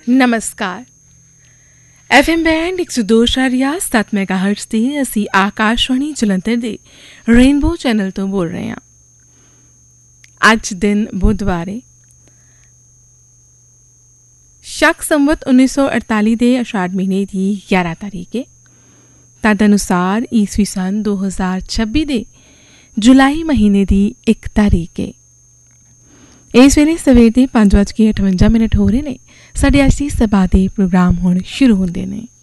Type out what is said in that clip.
ਨਮਸਕਾਰ। FM band 102.7 ਮੈਗਾਹਰਟਜ਼ ਤੇ ਅਸੀਂ ਆਕਾਸ਼ਵਾਣੀ ਜਲੰਧਰ ਦੇ ਰੇਨਬੋ ਚੈਨਲ ਤੋਂ ਬੋਲ ਰਹੇ ਹਾਂ। ਅੱਜ ਦਿਨ ਬੁੱਧਵਾਰ ਹੈ। ਸ਼ਕ ਸੰਵਤ 1948 ਦੇ ਅਸ਼ਾਢ ਮਹੀਨੇ ਦੀ 11 ਤਾਰੀਖ ਹੈ। ਤਦ ਅਨੁਸਾਰ ਈਸਵੀ ਸਨ 2026 ਦੇ ਜੁਲਾਈ ਮਹੀਨੇ ਦੀ 1 ਤਾਰੀਖ ਹੈ। ਇਸ ਵੇਲੇ ਸਵੇਰ ਦੇ 5:58 ਹੋ ਰਹੇ ਨੇ। ਸਾਡੇ ਅੱਜ ਦੀ ਸਭਾ ਦੇ ਪ੍ਰੋਗਰਾਮ ਹੁਣ ਸ਼ੁਰੂ ਹੁੰਦੇ ਨੇ।